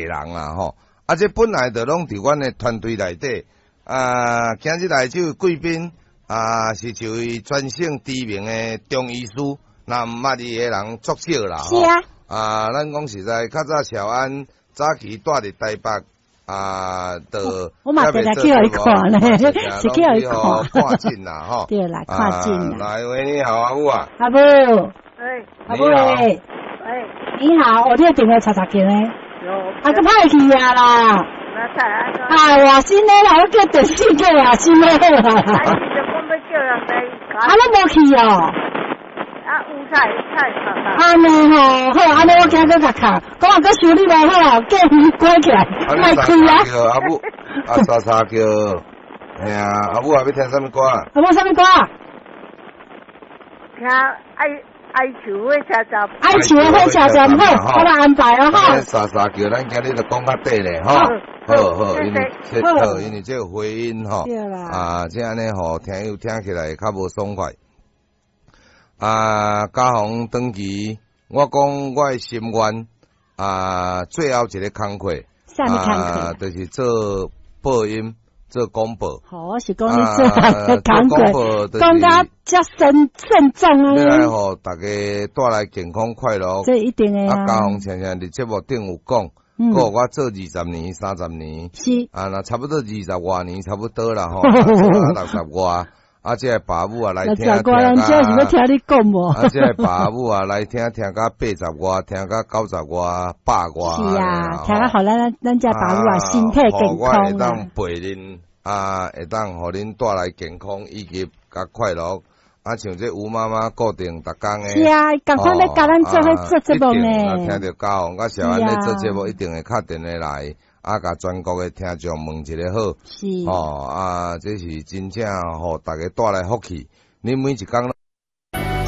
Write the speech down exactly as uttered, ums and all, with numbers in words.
人啊吼，啊这本来就拢伫阮的团队内底，啊，今日来这位贵宾啊是一位全省知名的中医师，那毋捌伊的人足少啦吼。 是啊。 啊，咱讲实在，较早乔安早期住伫台北。啊，的我嘛定定叫伊看咧，是叫伊看。 看近啦，吼。 对啦，看近啦。 来，喂，你好，阿母啊。 阿母。 哎。 阿母嘞。 哎。 你好，我这电话查查见咧。 有。 啊，个歹去啊啦。 那太安怎？ 啊，外新的啦，我叫电视叫外新的啦。啊， 你就讲要叫人来。 啊，你无去哦。 啊，有菜菜炒菜。 安尼吼，好，安尼我今个甲卡，讲啊，搁修理袂好，叫伊关起来，卖开啊。 阿母，阿莎莎叫，哎呀，阿母还要听什么歌？ 阿母什么歌？ 听爱爱球会车站。 爱球会车站好，我来安排啊哈。 莎莎叫，咱今日就讲较短咧，吼。好好，因为这好，因为这有回音吼。 对啦。 啊，这安尼吼，听友听起来较无爽快。啊，嘉宏登记，我讲我的心愿啊，最后一个工课， 啥物工课？ 啊，就是做播音，做广播。 好，我是讲你做个工课，讲甲遮慎慎重啊。 要来互大家带来健康快乐。 这一定的啊。啊，嘉宏常常伫节目顶有讲，嗯，我我做二十年、三十年， 是啊，那差不多二十外年，差不多啦吼，做六十外。啊，这个爸母啊来听听甲，啊，这个爸母啊来听听甲八十外，听甲九十外，百外。 是啊，听甲互咱咱这爸母啊身体健康啊。 我会当陪恁啊，会当互恁带来健康以及甲快乐。啊，像这吴妈妈固定逐工诶。 是啊，赶快咧甲咱做伙做节目呢。 听着嘉宏甲小安咧做节目，一定会敲电话来。啊，甲全国嘅听众问一个好， 是， 哦啊，这是真正互大家带来福气。你每一工。